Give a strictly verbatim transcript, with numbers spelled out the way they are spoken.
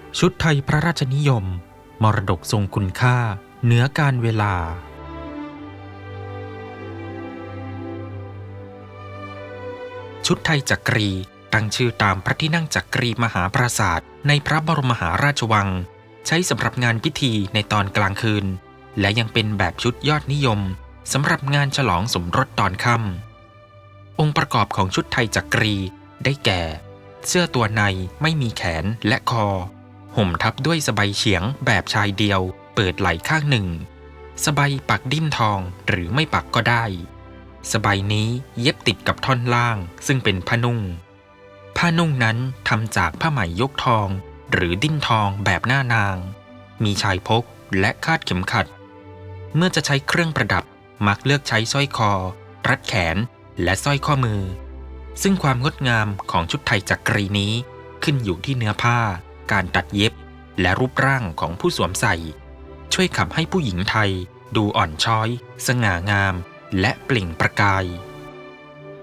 ชุดไทยพระราชนิยมมรดกทรงคุณค่าเหนือการเวลาชุดไทยจักรีตั้งชื่อตามพระที่นั่งจักรีมหาปราสาทในพระบรมมหาราชวังใช้สำหรับงานพิธีในตอนกลางคืนและยังเป็นแบบชุดยอดนิยมสำหรับงานฉลองสมรสตอนค่ำองค์ประกอบของชุดไทยจักรีได้แก่เสื้อตัวในไม่มีแขนและคอห่มทับด้วยสบายเฉียงแบบชายเดียวเปิดไหล่ข้างหนึ่งสบายปักดิ้นทองหรือไม่ปักก็ได้สบายนี้เย็บติดกับท่อนล่างซึ่งเป็นผ้านุ่งผ้านุ่งนั้นทำจากผ้าไหมยกทองหรือดิ้นทองแบบหน้านางมีชายพกและคาดเข็มขัดเมื่อจะใช้เครื่องประดับมักเลือกใช้สร้อยคอรัดแขนและสร้อยข้อมือซึ่งความงดงามของชุดไทยจักรีนี้ขึ้นอยู่ที่เนื้อผ้าการตัดเย็บและรูปร่างของผู้สวมใส่ช่วยขับให้ผู้หญิงไทยดูอ่อนช้อยสง่างามและเปล่งประกาย